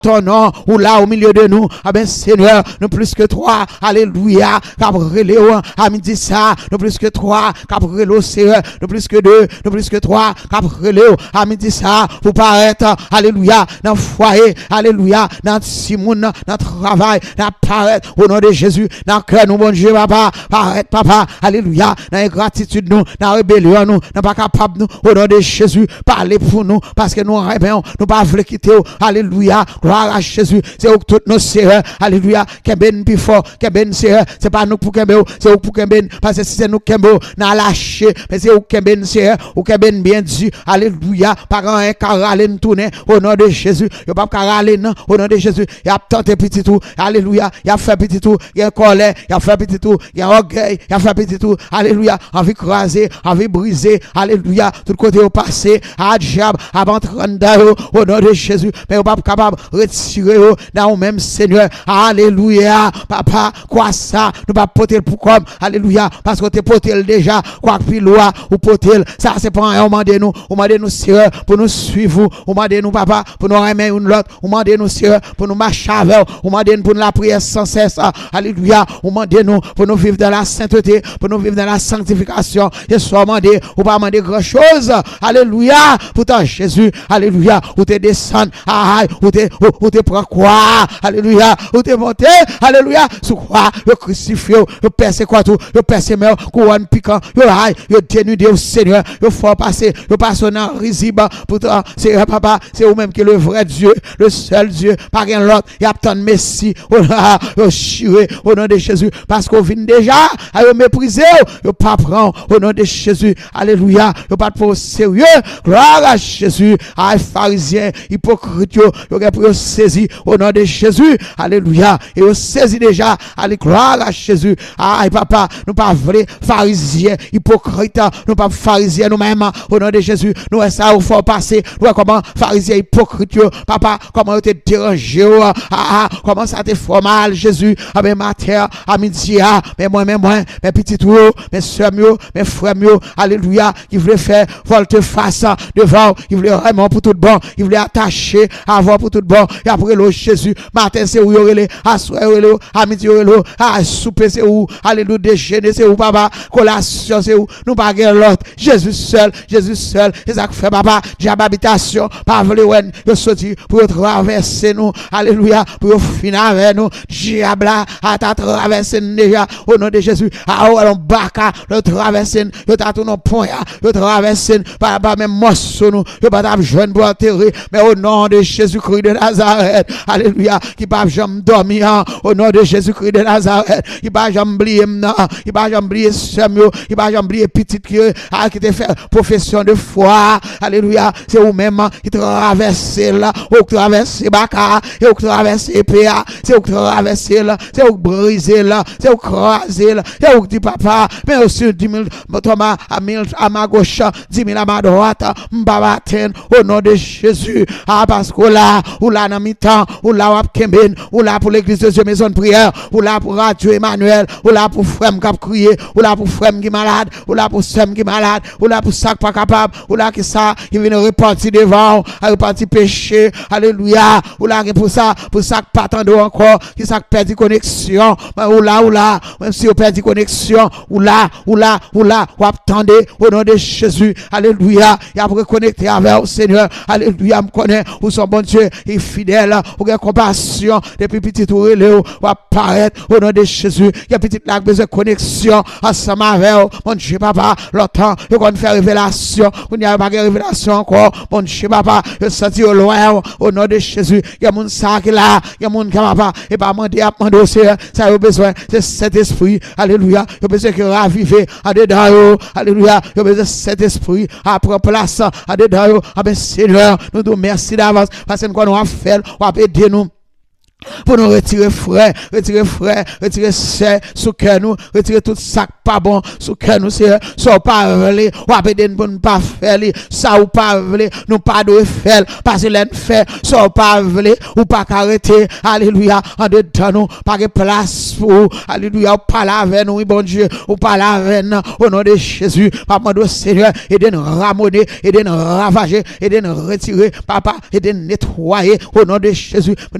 ton nom, ou là au milieu de nous, ah ben Seigneur, nous plus que toi, alléluia, cabrelé, à midi ça, nous plus que toi, cabrelé, Seigneur, nous plus que deux, nous plus que trois, cabrelé, à midi ça, pour paraître, alléluia, dans le foyer, alléluia, dans Simon, dans le travail, dans paraître, au nom de Jésus, dans le cœur, nous, bon Dieu, papa, paraître, papa, alléluia, dans l'ingratitude, nous, dans la rébellion, nous, dans pas capable, nous, au nom de Jésus, parler pour nous, parce que nous, rébellions, nous pas voulons quitter, alléluia, gloire à Jésus, c'est où toutes nos sœurs, alléluia, Kemben plus fort, Kemben sœur, c'est pas nous pour Kemben, c'est où pour Kemben, parce que si c'est nous Kemben, n'a lâché, mais c'est où Kemben sœur, ou Kemben bien dit, alléluia, par un caralen tourner, au nom de Jésus, il pas caralen, au nom de Jésus, il a tenté petit tout, alléluia, il a fait petit tout, il a colère, il a fait petit tout, il a orgueil, il a fait petit tout, alléluia, envie craser, envie briser, alléluia, tout côté au passé, à diable, à d'eux, au nom de Jésus, mais il pas capable retirer dans le même Seigneur, alléluia, papa, quoi ça, nous pas porter pour comme, alléluia, parce que tu porter déjà, quoi que loi, ou porter, ça c'est pas un moment de nous, on m'a dit nous Seigneur, pour nous suivre, on m'a dit nous papa, pour nous aimer une l'autre, on m'a dit nous Seigneur, pour nous marcher avec, on m'a dit pour nous la prière sans cesse, alléluia, on m'a dit nous, pour nous vivre dans la sainteté, pour nous vivre dans la sanctification, et soit demandé, ou pas demander grand chose, alléluia, pourtant Jésus, alléluia, ou te descendre, ou te prend quoi, alléluia, ou te monter, alléluia, sous quoi, le crucifié, le percé quoi tout, le percé mère, couronne piquant, le haï, le dénudé au Seigneur, le fort passé, le passonnant risible, pourtant, c'est papa, c'est vous-même qui est le vrai Dieu, le seul Dieu, pas rien l'autre, il y a tant de Messie, au nom de Jésus, parce qu'on vient déjà, à mépriser, le pas prendre, au nom de Jésus, alléluia, le pas pour sérieux, gloire à Jésus, à pharisien, hypocrite, il pour saisir, au nom de Jésus, alléluia, et on saisit déjà, allez, gloire à Jésus, ah, papa, nous pas vrai, pharisien, hypocrite, nous pas pharisien nous-mêmes, au nom de Jésus, nous, ça, il faut passer, nous, comment, pharisien, hypocrite, papa, comment tu t'es dérangé, comment ça te fait mal, Jésus, à mes matin, à midi, mais moi, mes petits tours, mes soeurs, mes frères, alléluia, qui voulaient faire volte-face devant, qui voulaient vraiment pour tout bon, qui voulaient attacher, avoir pour tout bon, et après le Jésus, matin, c'est où il est, à soir, à midi, à souper, c'est où, alléluia, déjeuner, c'est où, papa, collation, c'est où, nous pas l'autre, Jésus seul, et ça fait, papa, diable habitation, pas voulu, il sorti pour traverser nous, alléluia, pour finir avec nous, diable, à ta traverser déjà, au nom de Jésus, à on baka, le traverser, le tatou nos points, le traverser, pas même morceau, nous, le pas jeune pour enterrer, mais au nom de Jésus-Christ de Nazareth, alléluia, qui pas jamais dormir, au nom de Jésus-Christ de Nazareth, il pas jamais oublier, il pas jamais oublier Samuel, il pas jamais oublier petit qui te fait profession de foi, alléluia, c'est vous-même qui traversez là, ou traversez Baka, et ou traversez PA, c'est ou traversez là, c'est ou briser là, c'est ou craser là, c'est ou dit papa, mais aussi 10 000 Thomas à ma gauche, 10 000 à ma droite, m'babaten au nom de Jésus, parce que là, ou là dans mi-temps, ou là ou Kemben, ou là pour l'église de Dieu maison de prière, ou là pour Radio Emmanuel, ou là pour frère qui a crié, ou là pour frère qui est malade, ou là pour sœur qui est malade, ou là pour ça qui pas capable, ou là qui ça, il vient repartir devant, repartir péché, alléluia, ou là pour ça qui pas attendre encore, qui ça qui perd connexion, ou là, même si on perd connexion, ou là, ou attendez au nom de Jésus, alléluia, et après connecter avec le Seigneur, alléluia, me connaît, ou son bon Dieu est fidèle, ou a compassion, depuis petit tour, ou apparaître au nom de Jésus, il y a petite lac besoin de connexion, ensemble avec mon Dieu, papa, longtemps, il va faire révélation, on n'y a pas de révélation encore, mon Dieu, papa, je sens au loin, au nom de Jésus, il y a mon sac là, il y a mon papa, et pas demander à demander au Seigneur, ça a besoin de cet esprit, alléluia, il a besoin que raviver, à dedans, alléluia, il a besoin de cet esprit, à prendre place, à dedans, à ben Seigneur, nous nous merci d'avance, parce que nous avons fait, on va aider nous. pour nous retirer frère, retirer sœur, sous cœur nous, retirer tout ça pas bon, sous cœur nous, Seigneur, ça pas voler, ou appeler pour ne pas faire, ça ou pas voler, nous pas de faire, parce que l'en fait, ça pas voler, ou pas arrêter, alléluia, en dedans nous, pas de place pour, alléluia, ou pas avec nous, bon Dieu, ou pas avec nous, au nom de Jésus, papa, de Seigneur, et de nous ramoner, et de nous ravager, et de nous retirer, papa, et de nous nettoyer, au nom de Jésus.